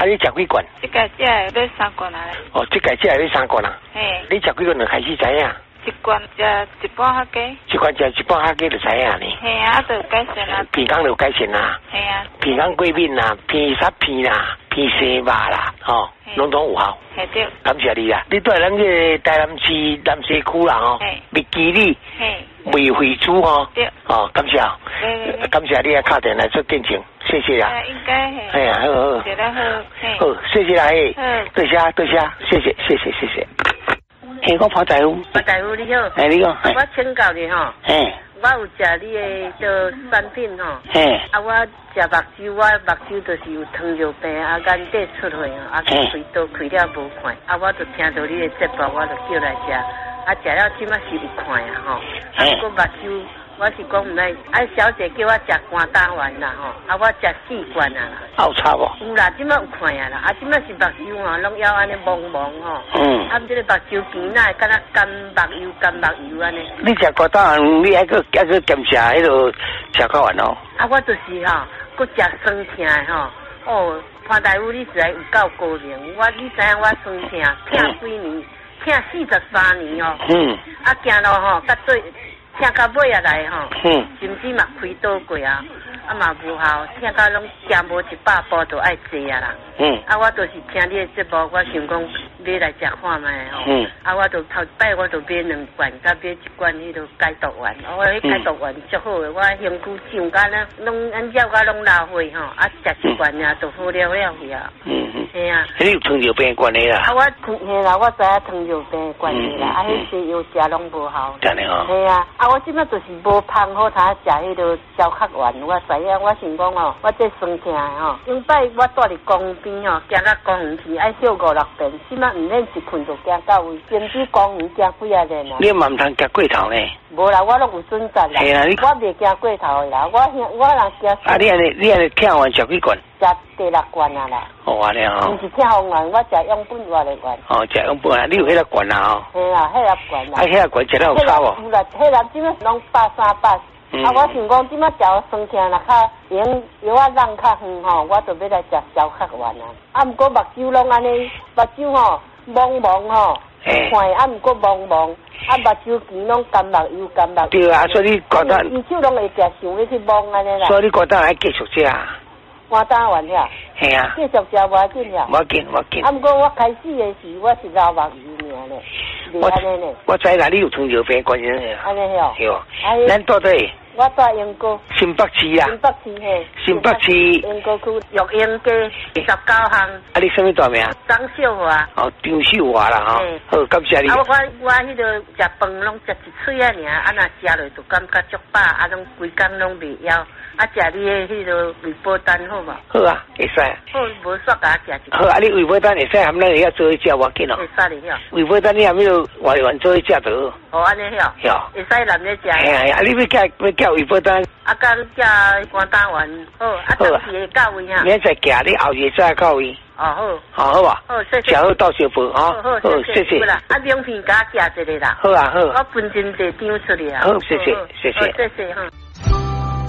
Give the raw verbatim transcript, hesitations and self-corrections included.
啊，你食几罐？ 这个只要三罐啊。 哦，这个只要三罐啊。 嘿。 你食几罐就开始知影？ 一罐食一半下鸡。 一罐食一半下鸡就知影呢。 嘿啊，啊，就改善啦。 鼻孔就改善啦。 嘿啊。 鼻孔过敏啦，鼻塞片啦，鼻塞麻啦，吼，拢总有效。 系对。 感谢你啦，你对咱个台南市南西区啦吼，未记你。 嘿。 未会主吼。 对。 哦，感谢。感谢你啊，敲电来做见证，谢谢啊。 应该系。 哎呀，好好。 谢啦好。 好，谢谢啦嘿。 嗯。 多谢多谢，谢谢谢谢谢谢。嘿，我潘大夫。 潘大夫你好。 哎，你好。 我请教你吼。 嘿。 我有食你的做产品吼。 嘿。 啊，我食目睭，我目睭就是有糖尿病，啊，眼底出血哦，啊，开刀开了无看，啊，我就听到你的节目，我就叫来食，啊，食了即马是有看啊吼。啊，不过目睭。我是讲唔来，啊小姐叫我食肝胆丸啦吼，啊我食四罐啊啦。 有差无？ 有啦，即摆有看啊啦，啊即摆是目睭吼，拢要安尼蒙蒙吼。嗯。啊，即个目睭边那敢若干目油、干目油安尼。你食肝胆丸，你还个还个检查迄个食肝丸哦。 啊，我就是吼，佮食酸痛的吼。哦，潘大夫你实在有够高明，我你知影我酸痛，痛几年，痛四十三年哦。嗯。啊，行路吼，甲最。听到尾啊来吼，嗯，甚至嘛开刀过啊，啊嘛无效，听到拢行无一百步就爱坐啊啦，嗯，啊我就是听你的节目，我想讲买来食看卖吼，嗯，啊我就头一摆我就买两罐，甲买一罐迄个解毒丸，我迄解毒丸足好诶，我身躯上甲咧拢按照甲拢老血吼，啊食一罐啊就好了了去啊，嗯嗯，系啊， 你有糖尿病关系啦？ 啊我嘿啦，我知影糖尿病关系啦，啊迄些药食拢无效， 真诶吼， 系啊。啊，我即摆就是无芳好通食迄个消克丸，我知影，我想讲哦，我这酸痛的吼，顶摆我住伫公边吼，行到公园去爱跳五六遍，即摆毋免一困就行到位，甚至公园行几啊遍啊。 你嘛毋通食过头呢？ 无啦，我拢有准则啦。系啦，你我袂行过头啦，我我人行。 啊，你安尼你安尼跳完食几罐？ 食第六罐啊啦。 哦，安尼吼。 毋是跳完，我食养本外的罐。 哦，食养本啊，你有迄个罐啊吼？ 系啦，迄个罐啦。 啊，迄个罐食了有差无？ 有啦，迄个即摆拢百三百。嗯、啊，我想讲，即摆食酸痛啦，较用药啊让较远吼，我就要来食消克丸啊。啊，毋过目睭拢安尼，目睭吼蒙蒙吼，看啊，毋过蒙蒙，啊，目睭边拢干目油干目。对啊，所以你肝胆，伊手拢会食想要去蒙安尼啦。所以你肝胆爱继续食。肝胆丸遐。系啊。继续食无要紧呀。无要紧，无要紧。啊，毋过我开始的时，我是老目油尔咧。我我知啦，你有糖尿病关系咧。安尼吼。系哦。咱到底？我住英国。新北市啊。新北市嘿。新北市。英国区育英街十九巷。啊，你什么大名？张秀华。哦，张秀华啦吼。好，感谢你。啊，我我迄个食饭拢食一喙啊尔，啊若食落就感觉足饱，啊拢规工拢袂枵。啊，食你的迄个胃保丹好嘛？好啊，会使。好，无煞甲食一。好啊，你胃保丹会使含咱会晓做去食我紧哦。会使哩晓。胃保丹你含要外源做去食就好。哦，安尼晓。晓。会使男咧食。系啊，啊，你要叫要叫胃保丹。啊，甲你食肝胆丸。好，啊，当时会到位哈。明仔载行，你后日再到位。哦好。好，好吧。好，谢谢。食好到小饭啊。好，好，谢谢。啊，名片甲寄一个啦。好啊，好。我分真济张出来啊。好，谢谢，谢谢。谢谢哈。